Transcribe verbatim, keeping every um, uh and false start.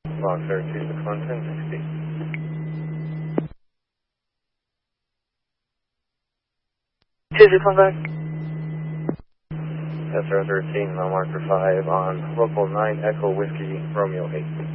Block thirteen to Clinton, sixty. Tuesday, come back. S R thirteen, mile marker five on local nine Echo Whiskey, Romeo eight.